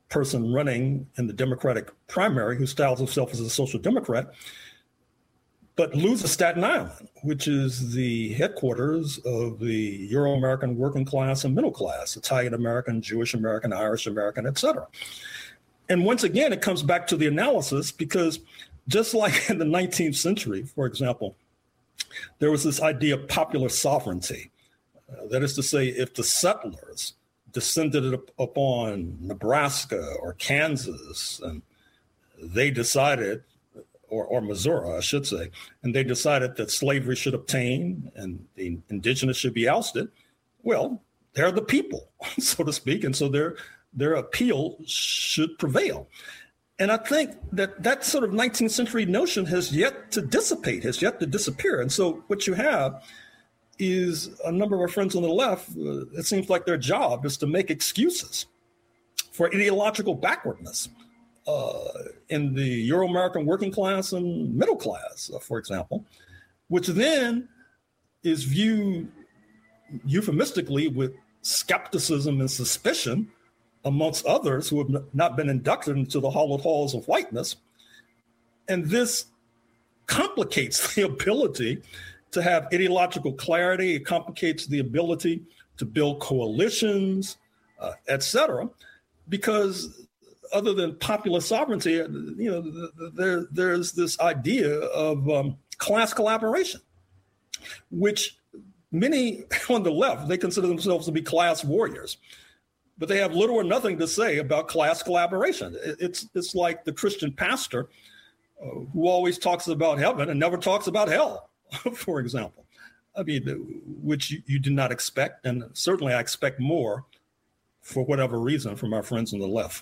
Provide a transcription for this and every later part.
person running in the Democratic primary who styles himself as a social democrat, but loses Staten Island, which is the headquarters of the Euro-American working class and middle class, Italian American, Jewish American, Irish American, et cetera. And once again, it comes back to the analysis, because just like in the 19th century, for example, there was this idea of popular sovereignty. That is to say, if the settlers descended upon Nebraska or Kansas, and they decided, or Missouri, I should say, and they decided that slavery should obtain and the indigenous should be ousted, well, they're the people, so to speak, and so their appeal should prevail. And I think that sort of 19th century notion has yet to dissipate, has yet to disappear. And so what you have is a number of our friends on the left, it seems like their job is to make excuses for ideological backwardness in the Euro-American working class and middle class, for example, which then is viewed euphemistically with skepticism and suspicion amongst others who have not been inducted into the hallowed halls of whiteness. And this complicates the ability to have ideological clarity. It complicates the ability to build coalitions, et cetera, because other than popular sovereignty, there's this idea of class collaboration, which many on the left, they consider themselves to be class warriors, but they have little or nothing to say about class collaboration. It's like the Christian pastor who always talks about heaven and never talks about hell, for example. I mean, which you do not expect, and certainly I expect more for whatever reason from our friends on the left.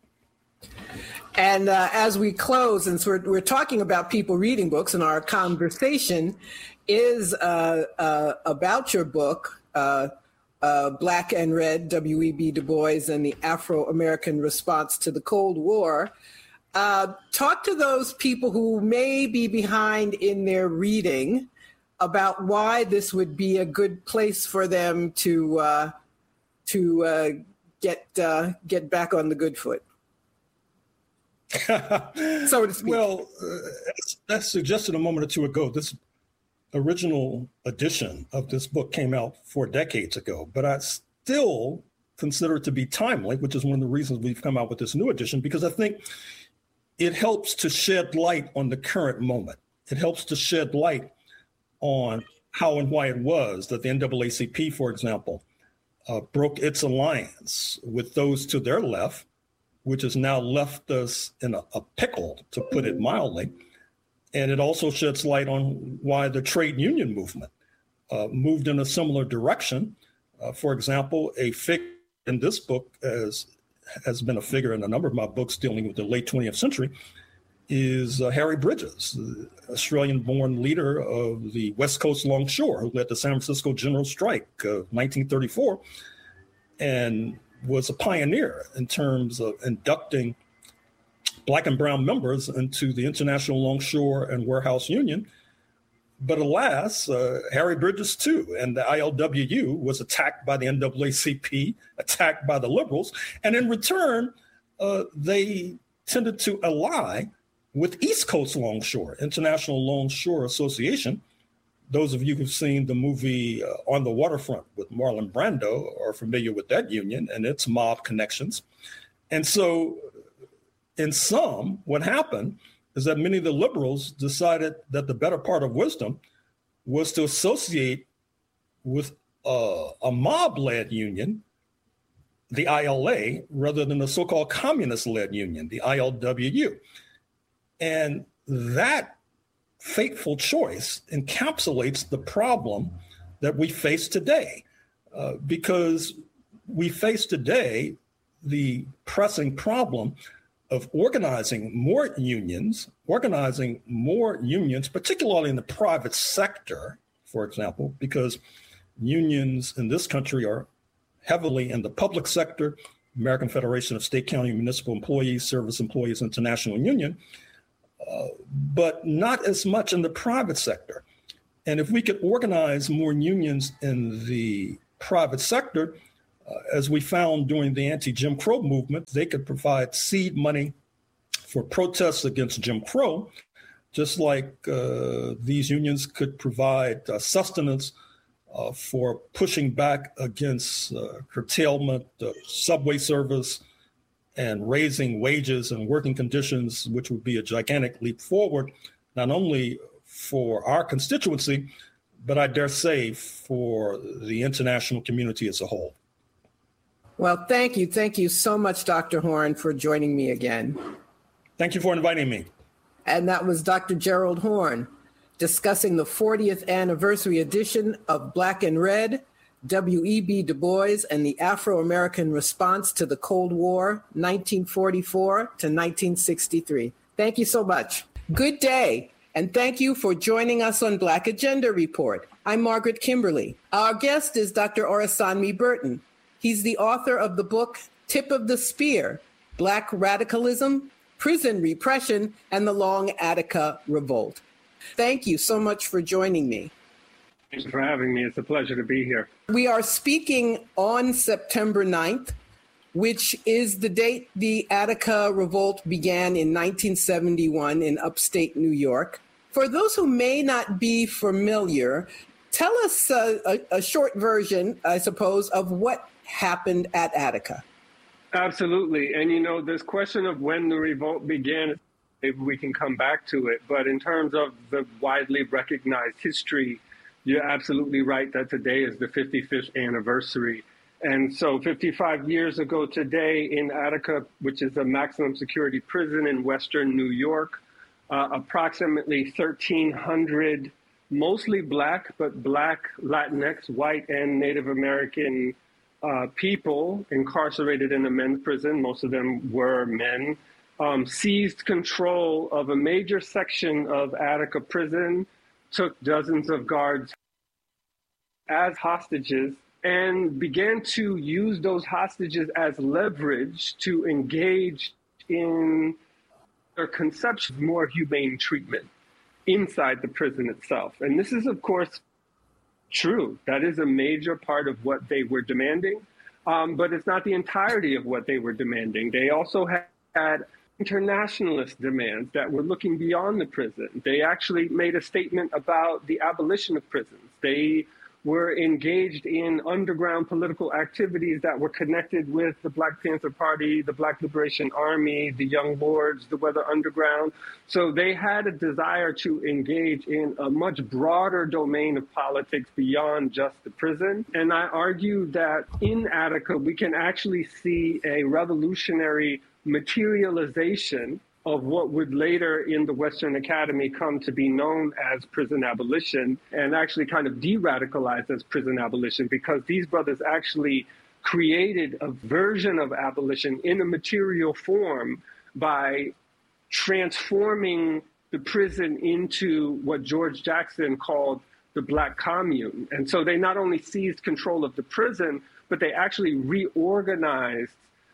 And as we close, and so we're talking about people reading books, and our conversation is about your book, Black and Red, W.E.B. Du Bois and the Afro-American Response to the Cold War. Talk to those people who may be behind in their reading about why this would be a good place for them to get back on the good foot. So to speak. Well, as suggested a moment or two ago, this original edition of this book came out 4 decades ago, but I still consider it to be timely, which is one of the reasons we've come out with this new edition, because I think it helps to shed light on the current moment. It helps to shed light on how and why it was that the NAACP, for example, broke its alliance with those to their left, which has now left us in a pickle, to put it mildly. And it also sheds light on why the trade union movement moved in a similar direction. For example, a figure in this book has been a figure in a number of my books dealing with the late 20th century is Harry Bridges, the Australian-born leader of the West Coast Longshore, who led the San Francisco General Strike of 1934 and was a pioneer in terms of inducting Black and brown members into the International Longshore and Warehouse Union. But alas, Harry Bridges too, and the ILWU was attacked by the NAACP, attacked by the liberals. And in return, they tended to ally with East Coast Longshore, International Longshore Association. Those of you who've seen the movie On the Waterfront with Marlon Brando are familiar with that union and its mob connections. And so in sum, what happened is that many of the liberals decided that the better part of wisdom was to associate with a mob-led union, the ILA, rather than the so-called communist-led union, the ILWU. And that fateful choice encapsulates the problem that we face today, because we face today the pressing problem of organizing more unions, particularly in the private sector, for example, because unions in this country are heavily in the public sector, American Federation of State, County, and Municipal Employees, Service Employees International Union, but not as much in the private sector. And if we could organize more unions in the private sector, As we found during the anti-Jim Crow movement, they could provide seed money for protests against Jim Crow, just like these unions could provide sustenance for pushing back against curtailment of subway service and raising wages and working conditions, which would be a gigantic leap forward, not only for our constituency, but I dare say for the international community as a whole. Well, thank you. Thank you so much, Dr. Horne, for joining me again. Thank you for inviting me. And that was Dr. Gerald Horne discussing the 40th anniversary edition of Black and Red, W.E.B. Du Bois and the Afro-American Response to the Cold War, 1944 to 1963. Thank you so much. Good day, and thank you for joining us on Black Agenda Report. I'm Margaret Kimberly. Our guest is Dr. Orasanmi Burton. He's the author of the book Tip of the Spear, Black Radicalism, Prison Repression, and the Long Attica Revolt. Thank you so much for joining me. Thanks for having me. It's a pleasure to be here. We are speaking on September 9th, which is the date the Attica Revolt began in 1971 in upstate New York. For those who may not be familiar, tell us a short version, I suppose, of what happened at Attica. Absolutely. And, this question of when the revolt began, maybe we can come back to it. But in terms of the widely recognized history, you're absolutely right that today is the 55th anniversary. And so 55 years ago today in Attica, which is a maximum security prison in Western New York, approximately 1,300, mostly Black, but Black, Latinx, white, and Native American people incarcerated in a men's prison, most of them were men, seized control of a major section of Attica prison, took dozens of guards as hostages, and began to use those hostages as leverage to engage in their conception of more humane treatment inside the prison itself. And this is, of course, true. That is a major part of what they were demanding, but it's not the entirety of what they were demanding. They also had internationalist demands that were looking beyond the prison. They actually made a statement about the abolition of prisons. They were engaged in underground political activities that were connected with the Black Panther Party, the Black Liberation Army, the Young Lords, the Weather Underground. So they had a desire to engage in a much broader domain of politics beyond just the prison. And I argue that in Attica, we can actually see a revolutionary materialization of what would later in the Western Academy come to be known as prison abolition, and actually kind of de-radicalized as prison abolition, because these brothers actually created a version of abolition in a material form by transforming the prison into what George Jackson called the Black Commune. And so they not only seized control of the prison, but they actually reorganized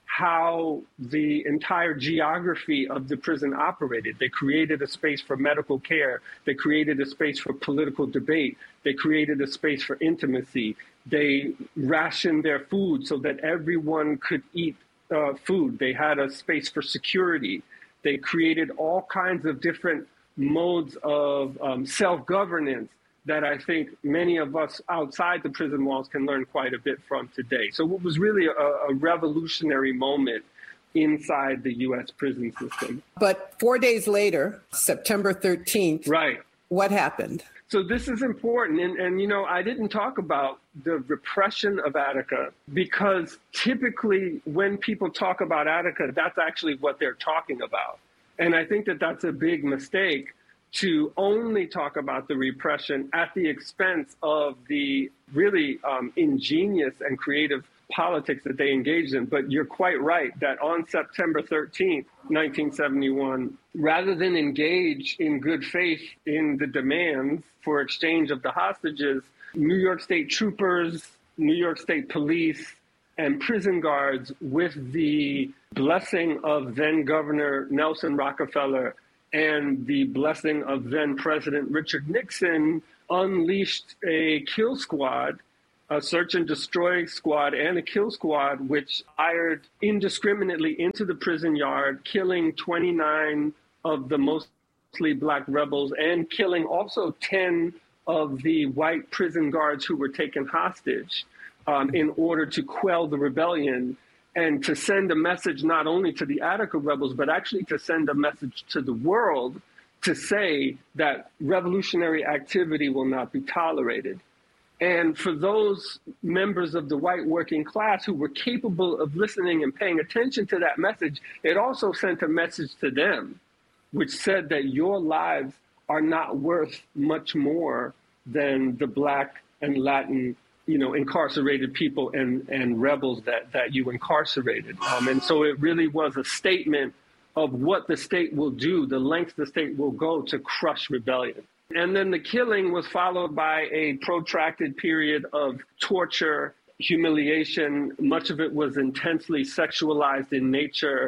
how the entire geography of the prison operated. They created a space for medical care. They created a space for political debate. They created a space for intimacy. They rationed their food so that everyone could eat food. They had a space for security. They created all kinds of different modes of self-governance that I think many of us outside the prison walls can learn quite a bit from today. So it was really a revolutionary moment inside the U.S. prison system. But 4 days later, September 13th, right? What happened? So this is important. And I didn't talk about the repression of Attica because typically when people talk about Attica, that's actually what they're talking about. And I think that that's a big mistake, to only talk about the repression at the expense of the really ingenious and creative politics that they engaged in. But you're quite right that on September 13th, 1971, rather than engage in good faith in the demands for exchange of the hostages, New York State troopers, New York State police, and prison guards, with the blessing of then Governor Nelson Rockefeller and the blessing of then President Richard Nixon, unleashed a kill squad a search and destroy squad and a kill squad, which fired indiscriminately into the prison yard, killing 29 of the mostly Black rebels and killing also 10 of the white prison guards who were taken hostage in order to quell the rebellion and to send a message not only to the Attica rebels, but actually to send a message to the world to say that revolutionary activity will not be tolerated. And for those members of the white working class who were capable of listening and paying attention to that message, it also sent a message to them, which said that your lives are not worth much more than the Black and Latin, incarcerated people and rebels that you incarcerated. And so it really was a statement of what the state will do, the lengths the state will go to crush rebellion. And then the killing was followed by a protracted period of torture, humiliation. Much of it was intensely sexualized in nature,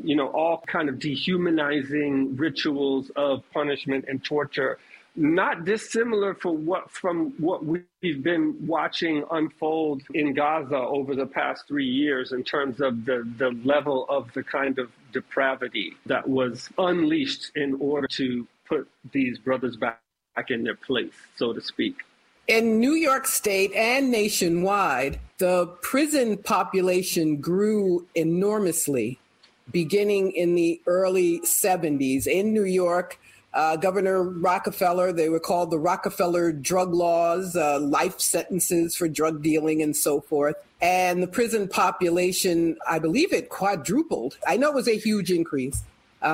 all kind of dehumanizing rituals of punishment and torture. Not dissimilar from what we've been watching unfold in Gaza over the past 3 years in terms of the level of the kind of depravity that was unleashed in order to put these brothers back in their place, so to speak. In New York State and nationwide, the prison population grew enormously beginning in the early 70s. In New York, Governor Rockefeller, they were called the Rockefeller drug laws, life sentences for drug dealing and so forth. And the prison population, I believe it quadrupled. I know it was a huge increase.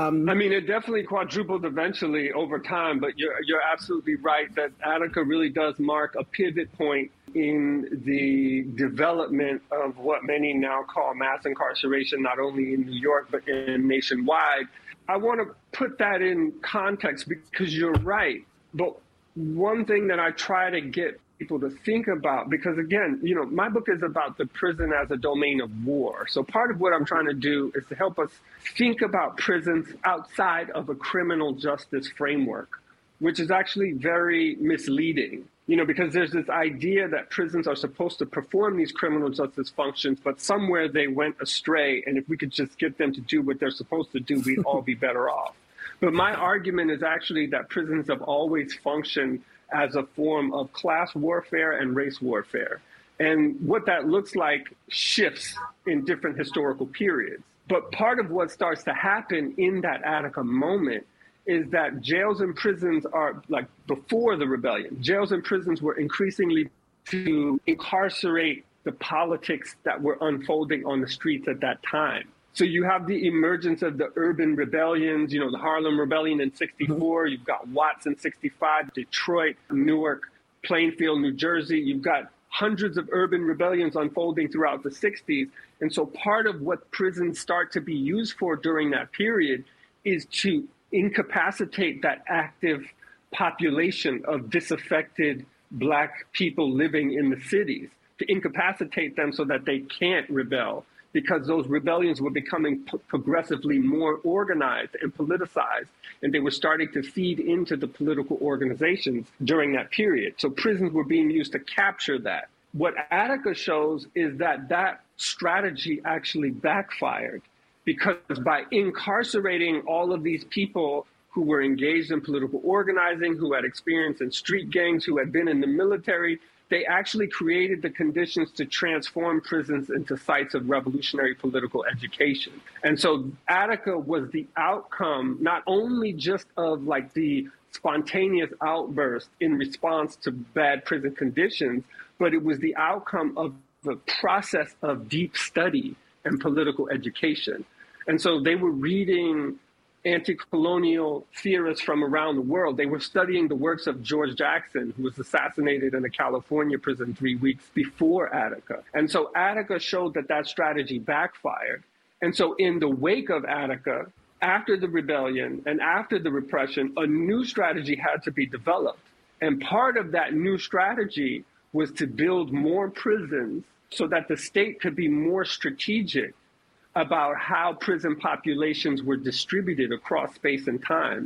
It definitely quadrupled eventually over time, but you're absolutely right that Attica really does mark a pivot point in the development of what many now call mass incarceration, not only in New York, but nationwide. I want to put that in context because you're right. But one thing that I try to get people to think about, because again, my book is about the prison as a domain of war. So part of what I'm trying to do is to help us think about prisons outside of a criminal justice framework, which is actually very misleading. Because there's this idea that prisons are supposed to perform these criminal justice functions, but somewhere they went astray. And if we could just get them to do what they're supposed to do, we'd all be better off. But my argument is actually that prisons have always functioned as a form of class warfare and race warfare. And what that looks like shifts in different historical periods. But part of what starts to happen in that Attica moment is that jails and prisons are, like before the rebellion, jails and prisons were increasingly to incarcerate the politics that were unfolding on the streets at that time. So you have the emergence of the urban rebellions, the Harlem Rebellion in 64, you've got Watts in 65, Detroit, Newark, Plainfield, New Jersey. You've got hundreds of urban rebellions unfolding throughout the 60s. And so part of what prisons start to be used for during that period is to incapacitate that active population of disaffected Black people living in the cities, to incapacitate them so that they can't rebel, because those rebellions were becoming progressively more organized and politicized, and they were starting to feed into the political organizations during that period. So prisons were being used to capture that. What Attica shows is that strategy actually backfired, because by incarcerating all of these people who were engaged in political organizing, who had experience in street gangs, who had been in the military, they actually created the conditions to transform prisons into sites of revolutionary political education. And so Attica was the outcome, not only just of like the spontaneous outburst in response to bad prison conditions, but it was the outcome of the process of deep study and political education. And so they were reading anti-colonial theorists from around the world. They were studying the works of George Jackson, who was assassinated in a California prison 3 weeks before Attica. And so Attica showed that strategy backfired. And so in the wake of Attica, after the rebellion and after the repression, a new strategy had to be developed. And part of that new strategy was to build more prisons so that the state could be more strategic about how prison populations were distributed across space and time.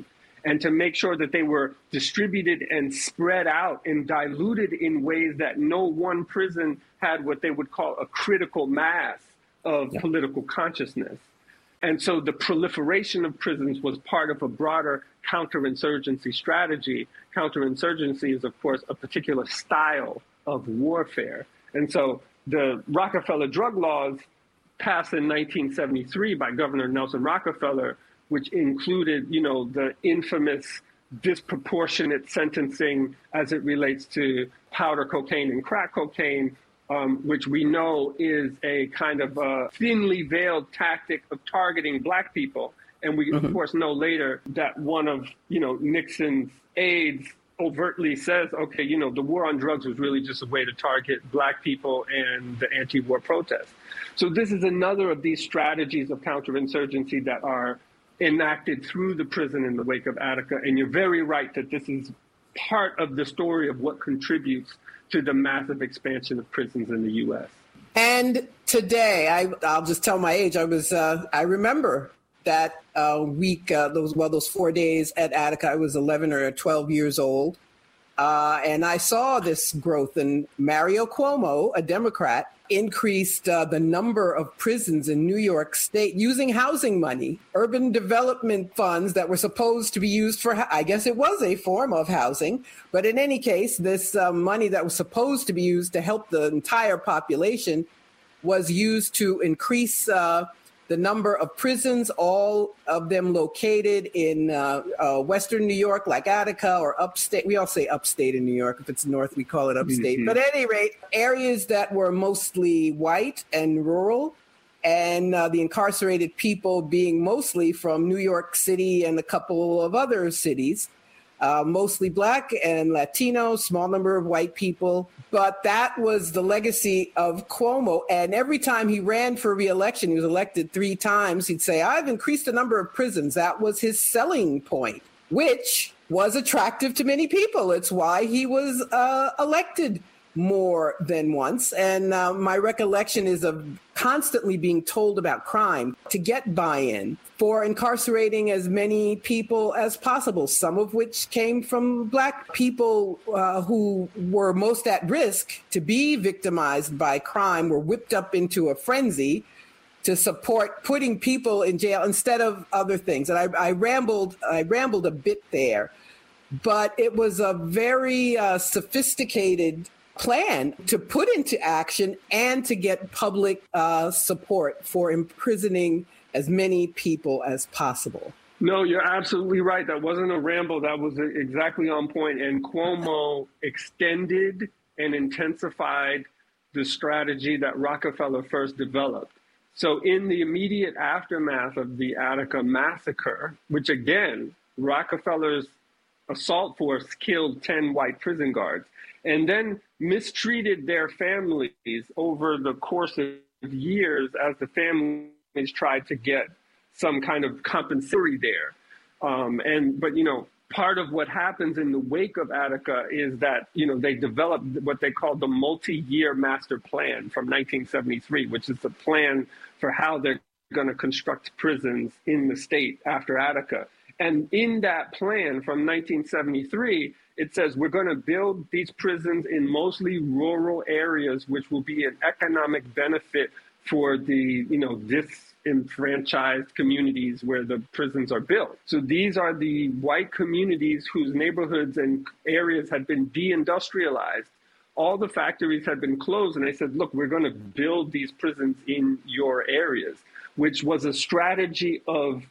and to make sure that they were distributed and spread out and diluted in ways that no one prison had what they would call a critical mass of political consciousness. And so the proliferation of prisons was part of a broader counterinsurgency strategy. Counterinsurgency is, of course, a particular style of warfare. And so the Rockefeller drug laws passed in 1973 by Governor Nelson Rockefeller, which included, the infamous disproportionate sentencing as it relates to powder cocaine and crack cocaine, which we know is a kind of a thinly veiled tactic of targeting Black people. And we, of course, know later that one of, Nixon's aides overtly says, okay, the war on drugs was really just a way to target Black people and the anti-war protests. So this is another of these strategies of counterinsurgency that are enacted through the prison in the wake of Attica. And you're very right that this is part of the story of what contributes to the massive expansion of prisons in the U.S. And today, I'll just tell my age. I remember that week, those 4 days at Attica. I was 11 or 12 years old. And I saw this growth. And Mario Cuomo, a Democrat, increased the number of prisons in New York State using housing money, urban development funds that were supposed to be used for, I guess it was a form of housing. But in any case, this money that was supposed to be used to help the entire population was used to increase the number of prisons, all of them located in Western New York, like Attica, or upstate. We all say upstate in New York. If it's north, we call it upstate. Mm-hmm. But at any rate, areas that were mostly white and rural, and the incarcerated people being mostly from New York City and a couple of other cities, mostly Black and Latino, small number of white people. But that was the legacy of Cuomo. And every time he ran for re-election, he was elected 3 times, he'd say, I've increased the number of prisons. That was his selling point, which was attractive to many people. It's why he was elected more than once. And my recollection is of constantly being told about crime to get buy-in for incarcerating as many people as possible, some of which came from Black people who were most at risk to be victimized by crime, were whipped up into a frenzy to support putting people in jail instead of other things. And I rambled a bit there, but it was a very sophisticated plan to put into action and to get public support for imprisoning as many people as possible. No, you're absolutely right. That wasn't a ramble. That was exactly on point. And Cuomo extended and intensified the strategy that Rockefeller first developed. So in the immediate aftermath of the Attica massacre, which again, Rockefeller's assault force killed 10 white prison guards, and then mistreated their families over the course of years as the families tried to get some kind of compensatory there. But part of what happens in the wake of Attica is that, they developed what they called the multi-year master plan from 1973, which is the plan for how they're going to construct prisons in the state after Attica. And in that plan from 1973, it says we're going to build these prisons in mostly rural areas, which will be an economic benefit for the, disenfranchised communities where the prisons are built. So these are the white communities whose neighborhoods and areas had been deindustrialized. All the factories had been closed, and they said, look, we're going to build these prisons in your areas, which was a strategy of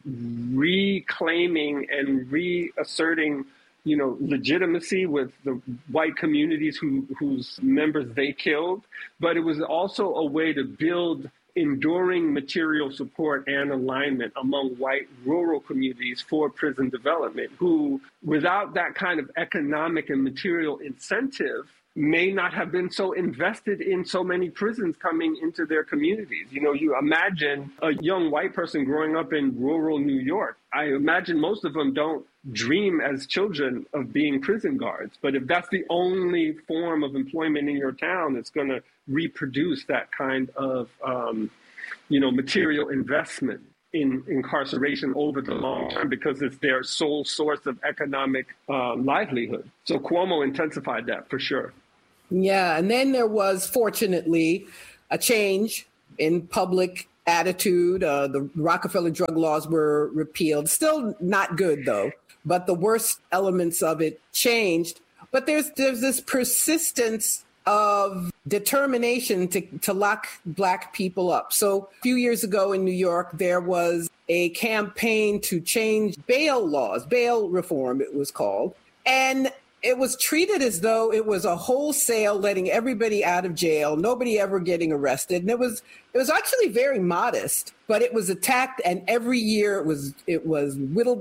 reclaiming and reasserting legitimacy with the white communities whose members they killed. But it was also a way to build enduring material support and alignment among white rural communities for prison development, who, without that kind of economic and material incentive, may not have been so invested in so many prisons coming into their communities. You imagine a young white person growing up in rural New York. I imagine most of them don't dream as children of being prison guards. But if that's the only form of employment in your town, it's going to reproduce that kind of, material investment. in incarceration over the long term because it's their sole source of economic livelihood. So Cuomo intensified that for sure. Yeah, and then there was, fortunately, a change in public attitude. The Rockefeller drug laws were repealed. Still not good, though, but the worst elements of it changed. But there's this persistence of determination to lock Black people up. So a few years ago in New York, there was a campaign to change bail laws, bail reform, it was called. And it was treated as though it was a wholesale letting everybody out of jail, nobody ever getting arrested. And it was actually very modest, but it was attacked. And every year it was whittled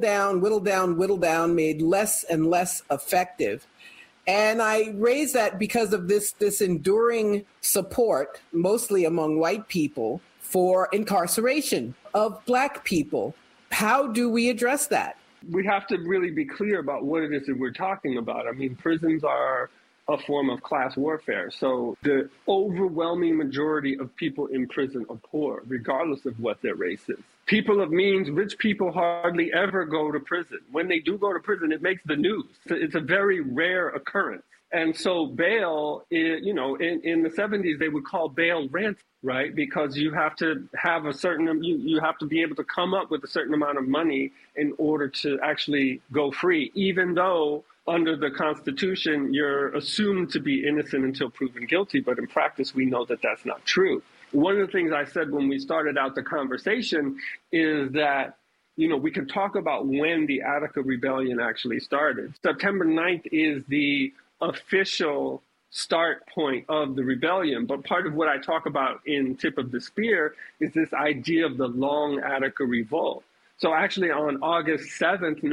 down, made less and less effective. And I raise that because of this enduring support, mostly among white people, for incarceration of Black people. How do we address that? We have to really be clear about what it is that we're talking about. I mean, prisons are a form of class warfare. So the overwhelming majority of people in prison are poor, regardless of what their race is. People of means, rich people hardly ever go to prison. When they do go to prison, it makes the news. It's a very rare occurrence. And so bail, in the 70s, they would call bail rent, right? Because you have to have you have to be able to come up with a certain amount of money in order to actually go free, even though under the Constitution, you're assumed to be innocent until proven guilty. But in practice, we know that that's not true. One of the things I said when we started out the conversation is that, we can talk about when the Attica Rebellion actually started. September 9th is the official start point of the rebellion. But part of what I talk about in Tip of the Spear is this idea of the Long Attica Revolt. So actually on August 7th,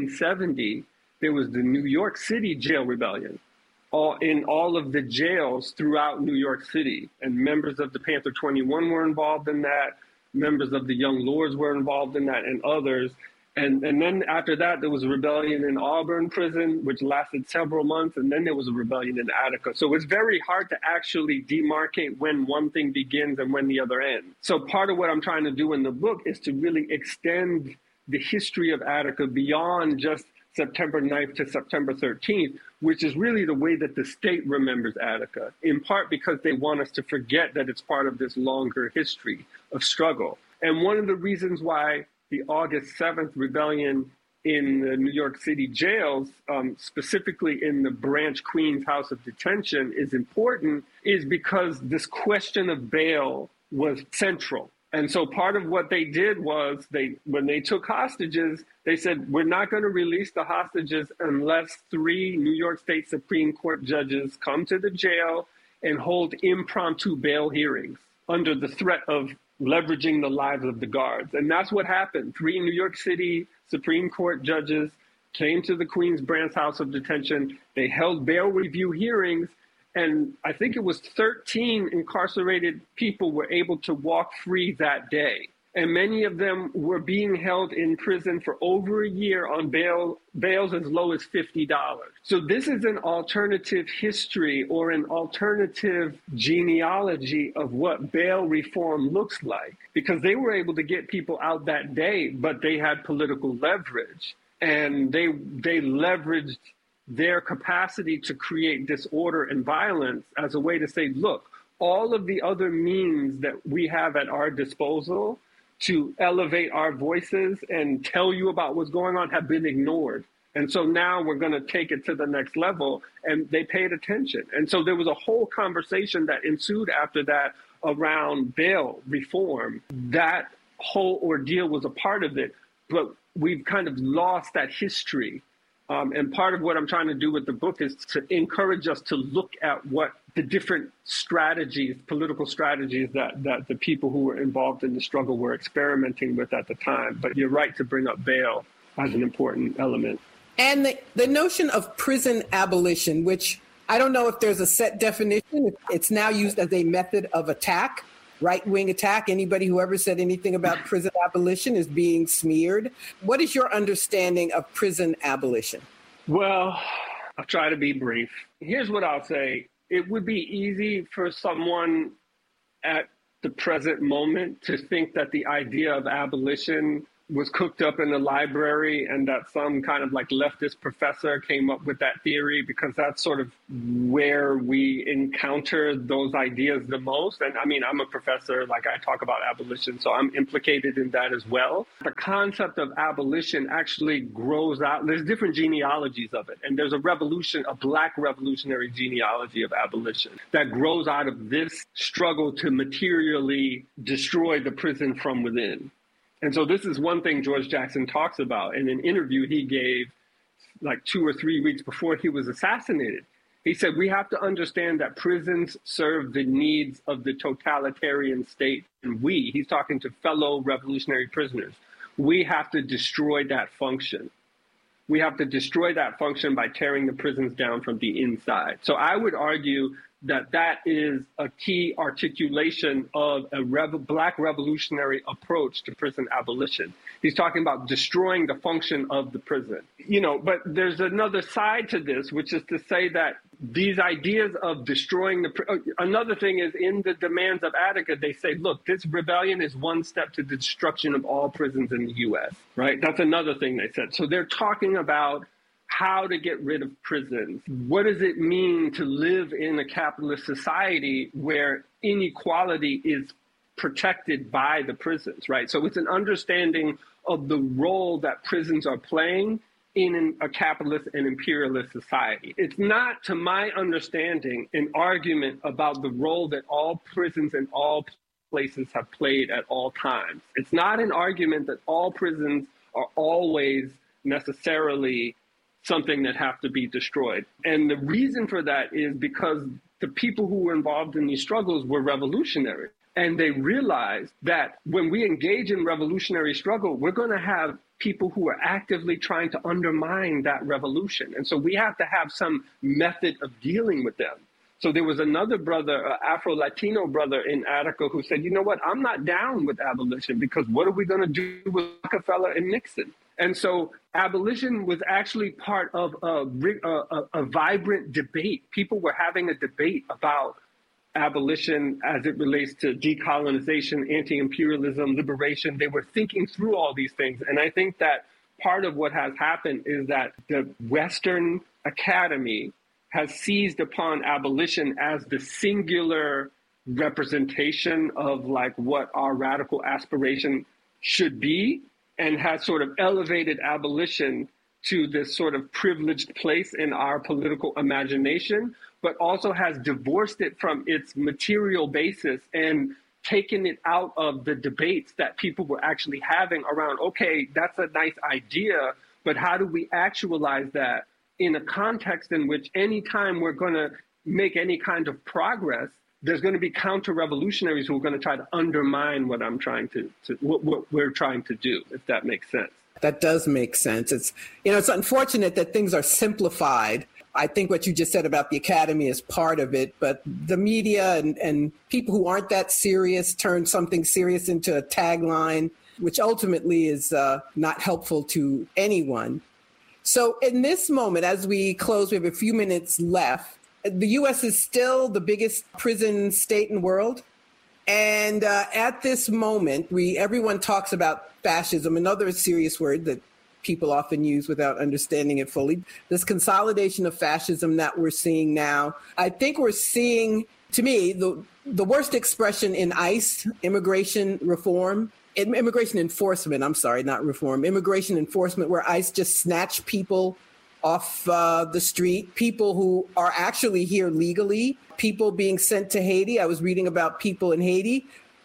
1970, there was the New York City jail rebellion. In all of the jails throughout New York City. And members of the Panther 21 were involved in that. Members of the Young Lords were involved in that, and others. And then after that, there was a rebellion in Auburn prison, which lasted several months. And then there was a rebellion in Attica. So it's very hard to actually demarcate when one thing begins and when the other ends. So part of what I'm trying to do in the book is to really extend the history of Attica beyond just September 9th to September 13th, which is really the way that the state remembers Attica, in part because they want us to forget that it's part of this longer history of struggle. And one of the reasons why the August 7th rebellion in the New York City jails, specifically in the Branch Queens House of Detention, is important is because this question of bail was central. And so part of what they did was when they took hostages, they said, we're not going to release the hostages unless 3 New York State Supreme Court judges come to the jail and hold impromptu bail hearings under the threat of leveraging the lives of the guards. And that's what happened. 3 New York City Supreme Court judges came to the Queens Branch House of Detention. They held bail review hearings. And I think it was 13 incarcerated people were able to walk free that day. And many of them were being held in prison for over a year on bails as low as $50. So this is an alternative history or an alternative genealogy of what bail reform looks like, because they were able to get people out that day, but they had political leverage, and they leveraged their capacity to create disorder and violence as a way to say, look, all of the other means that we have at our disposal to elevate our voices and tell you about what's going on have been ignored. And so now we're going to take it to the next level. And they paid attention. And so there was a whole conversation that ensued after that around bail reform. That whole ordeal was a part of it. But we've kind of lost that history. And part of what I'm trying to do with the book is to encourage us to look at what the different strategies, political strategies that the people who were involved in the struggle were experimenting with at the time. But you're right to bring up bail as an important element. And the notion of prison abolition, which I don't know if there's a set definition. It's now used as a method of attack, right-wing attack. Anybody who ever said anything about prison abolition is being smeared. What is your understanding of prison abolition? Well, I'll try to be brief. Here's what I'll say. It would be easy for someone at the present moment to think that the idea of abolition was cooked up in the library and that some kind of like leftist professor came up with that theory, because that's sort of where we encounter those ideas the most. And I mean, I'm a professor, like I talk about abolition, so I'm implicated in that as well. The concept of abolition actually grows out. There's different genealogies of it. And there's a Black revolutionary genealogy of abolition that grows out of this struggle to materially destroy the prison from within. And so this is one thing George Jackson talks about in an interview he gave like 2 or 3 weeks before he was assassinated. He said, we have to understand that prisons serve the needs of the totalitarian state. And he's talking to fellow revolutionary prisoners, we have to destroy that function. We have to destroy that function by tearing the prisons down from the inside. So I would argue that is a key articulation of a Black revolutionary approach to prison abolition. He's talking about destroying the function of the prison. But there's another side to this, which is to say that these ideas of destroying another thing is in the demands of Attica, they say, look, this rebellion is one step to the destruction of all prisons in the U.S., right? That's another thing they said. So they're talking about how to get rid of prisons. What does it mean to live in a capitalist society where inequality is protected by the prisons, right? So it's an understanding of the role that prisons are playing in a capitalist and imperialist society. It's not, to my understanding, an argument about the role that all prisons and all places have played at all times. It's not an argument that all prisons are always necessarily something that have to be destroyed. And the reason for that is because the people who were involved in these struggles were revolutionary. And they realized that when we engage in revolutionary struggle, we're going to have people who are actively trying to undermine that revolution. And so we have to have some method of dealing with them. So there was another brother, an Afro-Latino brother in Attica, who said, you know what, I'm not down with abolition, because what are we going to do with Rockefeller and Nixon? And so abolition was actually part of a vibrant debate. People were having a debate about abolition as it relates to decolonization, anti-imperialism, liberation. They were thinking through all these things. And I think that part of what has happened is that the Western Academy has seized upon abolition as the singular representation of like what our radical aspiration should be, and has sort of elevated abolition to this sort of privileged place in our political imagination, but also has divorced it from its material basis and taken it out of the debates that people were actually having around, okay, that's a nice idea, but how do we actualize that in a context in which anytime we're going to make any kind of progress, there's going to be counter-revolutionaries who are going to try to undermine what what we're trying to do, if that makes sense. That does make sense. It's unfortunate that things are simplified. I think what you just said about the academy is part of it, but the media and people who aren't that serious turn something serious into a tagline, which ultimately is not helpful to anyone. So in this moment, as we close, we have a few minutes left. The U.S. is still the biggest prison state in the world. And at this moment, everyone talks about fascism, another serious word that people often use without understanding it fully. This consolidation of fascism that we're seeing now, I think we're seeing, to me, the worst expression in ICE, immigration enforcement, I'm sorry, not reform, immigration enforcement, where ICE just snatch people off the street, people who are actually here legally, people being sent to Haiti. I was reading about people in Haiti.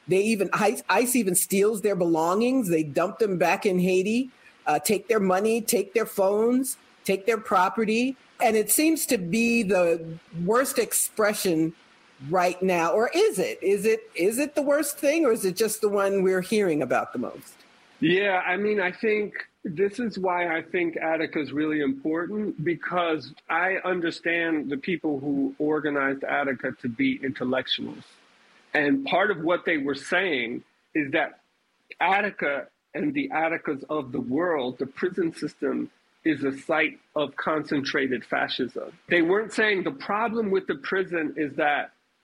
ICE even steals their belongings. They dump them back in Haiti, take their money, take their phones, take their property. And it seems to be the worst expression right now. Or is it? Is it the worst thing, or is it just the one we're hearing about the most? Yeah, I mean, I think this is why I think Attica is really important, because I understand the people who organized Attica to be intellectuals. And part of what they were saying is that Attica and the Atticas of the world, the prison system, is a site of concentrated fascism. They weren't saying the problem with the prison is that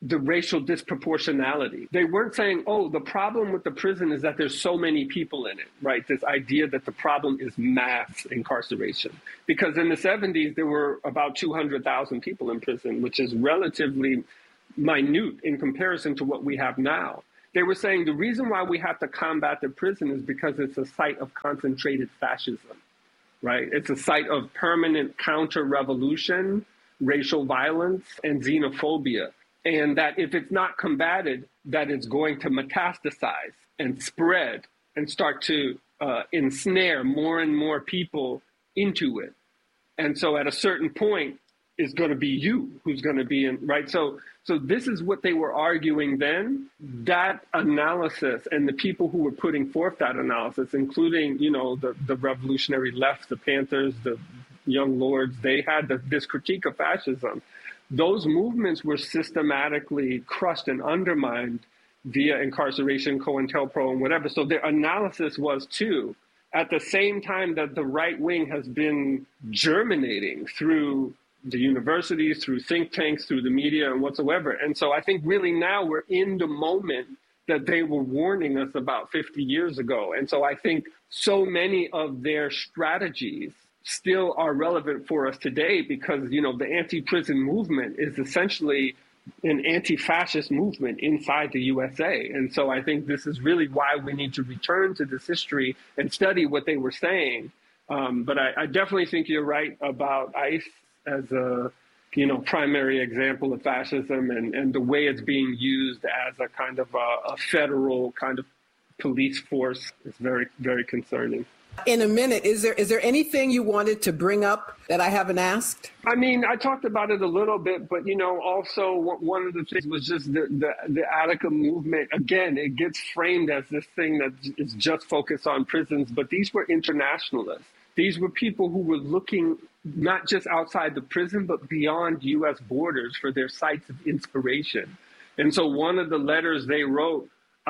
the racial disproportionality. They weren't saying, oh, the problem with the prison is that there's so many people in it, right? This idea that the problem is mass incarceration. Because in the 70s, there were about 200,000 people in prison, which is relatively minute in comparison to what we have now. They were saying the reason why we have to combat the prison is because it's a site of concentrated fascism, right? It's a site of permanent counter-revolution, racial violence, and xenophobia. And that if it's not combated, that it's going to metastasize and spread and start to ensnare more and more people into it. And so at a certain point, it's going to be you who's going to be in, right? So this is what they were arguing then. That analysis and the people who were putting forth that analysis, including, the revolutionary left, the Panthers, the Young Lords, they had this critique of fascism. Those movements were systematically crushed and undermined via incarceration, COINTELPRO, and whatever. So their analysis was, too, at the same time that the right wing has been germinating through the universities, through think tanks, through the media, and whatsoever. And so I think really now we're in the moment that they were warning us about 50 years ago. And so I think so many of their strategies still are relevant for us today because, the anti-prison movement is essentially an anti-fascist movement inside the USA. And so I think this is really why we need to return to this history and study what they were saying. But I definitely think you're right about ICE as a, primary example of fascism and the way it's being used as a kind of a federal kind of police force is very, very concerning. In a minute, is there anything you wanted to bring up that I haven't asked? I mean, I talked about it a little bit, but, also one of the things was just the Attica movement. Again, it gets framed as this thing that is just focused on prisons, but these were internationalists. These were people who were looking not just outside the prison, but beyond U.S. borders for their sites of inspiration. And so one of the letters they wrote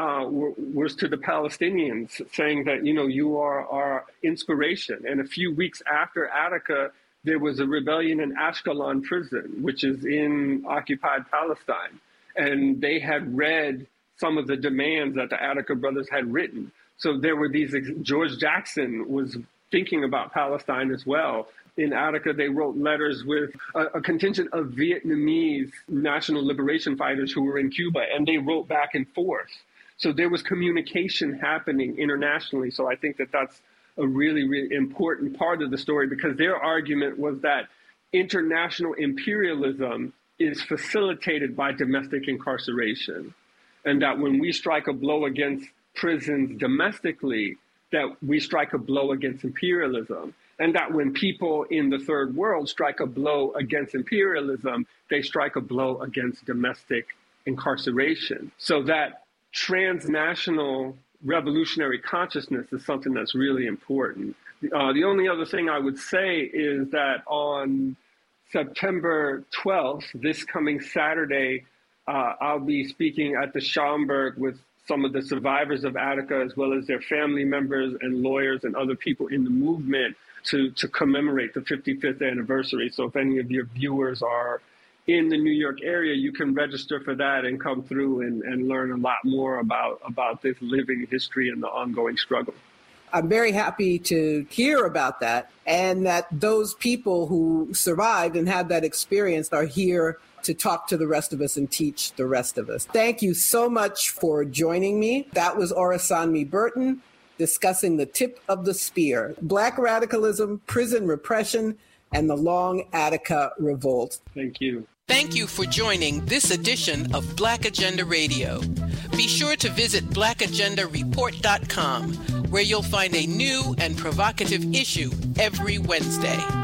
was to the Palestinians saying that, you are our inspiration. And a few weeks after Attica, there was a rebellion in Ashkelon prison, which is in occupied Palestine. And they had read some of the demands that the Attica brothers had written. So there were George Jackson was thinking about Palestine as well. In Attica, they wrote letters with a contingent of Vietnamese national liberation fighters who were in Cuba, and they wrote back and forth. So there was communication happening internationally. So I think that that's a really, really important part of the story because their argument was that international imperialism is facilitated by domestic incarceration, and that when we strike a blow against prisons domestically, that we strike a blow against imperialism. And that when people in the third world strike a blow against imperialism, they strike a blow against domestic incarceration. So that transnational revolutionary consciousness is something that's really important. The only other thing I would say is that on September 12th, this coming Saturday, I'll be speaking at the Schaumburg with some of the survivors of Attica, as well as their family members and lawyers and other people in the movement to commemorate the 55th anniversary. So if any of your viewers are in the New York area, you can register for that and come through and learn a lot more about this living history and the ongoing struggle. I'm very happy to hear about that, and that those people who survived and had that experience are here to talk to the rest of us and teach the rest of us. Thank you so much for joining me. That was Orasanmi Burton discussing the tip of the spear, Black radicalism, prison repression, and the Long Attica Revolt. Thank you. Thank you for joining this edition of Black Agenda Radio. Be sure to visit blackagendareport.com, where you'll find a new and provocative issue every Wednesday.